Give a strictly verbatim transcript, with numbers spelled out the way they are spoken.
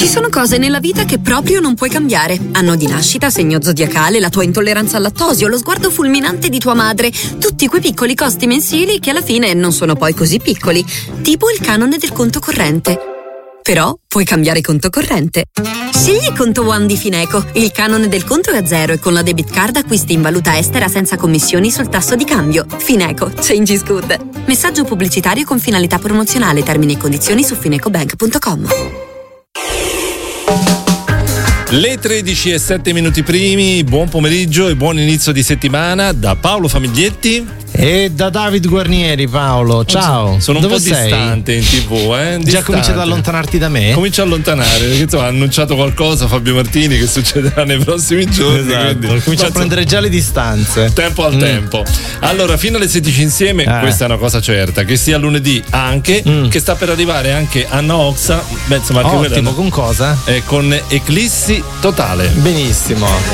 Ci sono cose nella vita che proprio non puoi cambiare. Anno di nascita, segno zodiacale, la tua intolleranza al lattosio, lo sguardo fulminante di tua madre. Tutti quei piccoli costi mensili che alla fine non sono poi così piccoli. Tipo il canone del conto corrente. Però puoi cambiare conto corrente. Scegli Conto One di Fineco. Il canone del conto è a zero e con la debit card acquisti in valuta estera senza commissioni sul tasso di cambio. Fineco. Change is good. Messaggio pubblicitario con finalità promozionale. Termini e condizioni su finecobank punto com. Le tredici e sette minuti primi, buon pomeriggio e buon inizio di settimana da Paolo Famiglietti e da David Guarnieri. Paolo, ciao. Sono un Dove po' sei? distante in tv, eh? Distante. Già cominci ad allontanarti da me? Comincio a allontanare, perché insomma ha annunciato qualcosa Fabio Martini che succederà nei prossimi giorni. Esatto, quindi, comincio a prendere già le distanze. Tempo al mm. tempo. Allora, fino alle sedici insieme, eh. questa è una cosa certa, che sia lunedì anche, mm. che sta per arrivare anche Anna Oxa. Beh, insomma, anche Ottimo, quella, con cosa? Eh, con Eclissi Totale. Benissimo.